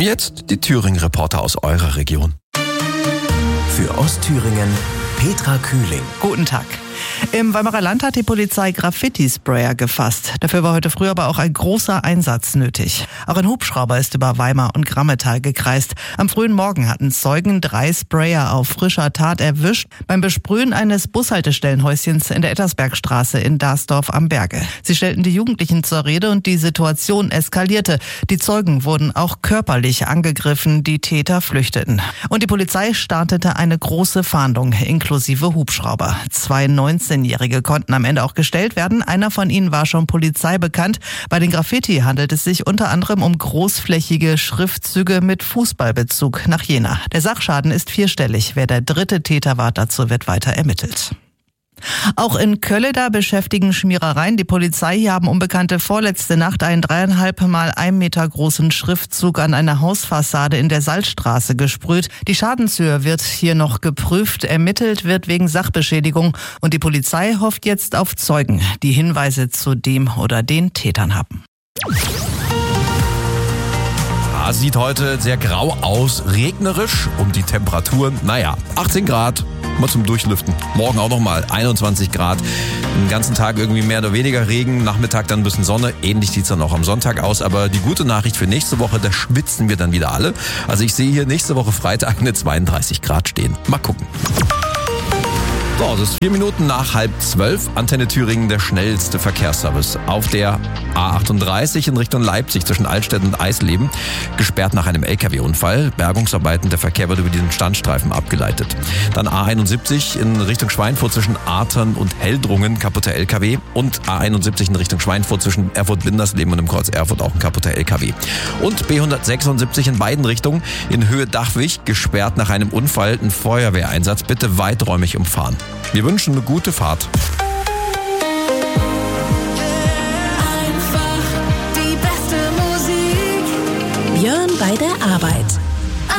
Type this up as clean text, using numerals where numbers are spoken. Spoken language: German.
Jetzt die Thüringen-Reporter aus eurer Region. Für Ostthüringen Petra Kühling. Guten Tag. Im Weimarer Land hat die Polizei Graffiti-Sprayer gefasst. Dafür war heute früh aber auch ein großer Einsatz nötig. Auch ein Hubschrauber ist über Weimar und Grammetal gekreist. Am frühen Morgen hatten Zeugen 3 Sprayer auf frischer Tat erwischt beim Besprühen eines Bushaltestellenhäuschens in der Ettersbergstraße in Darsdorf am Berge. Sie stellten die Jugendlichen zur Rede und die Situation eskalierte. Die Zeugen wurden auch körperlich angegriffen, die Täter flüchteten. Und die Polizei startete eine große Fahndung inklusive Hubschrauber. 2 19-Jährige konnten am Ende auch gestellt werden. Einer von ihnen war schon Polizei bekannt. Bei den Graffiti handelt es sich unter anderem um großflächige Schriftzüge mit Fußballbezug nach Jena. Der Sachschaden ist 4-stellig. Wer der 3. Täter war, dazu wird weiter ermittelt. Auch in Kölleda beschäftigen Schmierereien die Polizei. Hier haben Unbekannte vorletzte Nacht einen 3,5 mal 1 Meter großen Schriftzug an einer Hausfassade in der Salzstraße gesprüht. Die Schadenshöhe wird hier noch geprüft. Ermittelt wird wegen Sachbeschädigung. Und die Polizei hofft jetzt auf Zeugen, die Hinweise zu dem oder den Tätern haben. Sieht heute sehr grau aus, regnerisch und die Temperaturen, 18 Grad. Mal zum Durchlüften. Morgen auch nochmal 21 Grad. Den ganzen Tag irgendwie mehr oder weniger Regen. Nachmittag dann ein bisschen Sonne. Ähnlich sieht es dann auch am Sonntag aus. Aber die gute Nachricht für nächste Woche, da schwitzen wir dann wieder alle. Also ich sehe hier nächste Woche Freitag eine 32 Grad stehen. Mal gucken. So, es ist 4 Minuten nach 11:30. Antenne Thüringen, der schnellste Verkehrsservice. Auf der A38 in Richtung Leipzig zwischen Altstedt und Eisleben. Gesperrt nach einem LKW-Unfall. Bergungsarbeiten, der Verkehr wird über diesen Standstreifen abgeleitet. Dann A71 in Richtung Schweinfurt zwischen Artern und Heldrungen, kaputter LKW. Und A71 in Richtung Schweinfurt zwischen Erfurt-Windersleben und dem Kreuz Erfurt auch ein kaputter LKW. Und B176 in beiden Richtungen in Höhe Dachwig, gesperrt nach einem Unfall, ein Feuerwehreinsatz. Bitte weiträumig umfahren. Wir wünschen eine gute Fahrt. Einfach die beste Musik. Björn bei der Arbeit.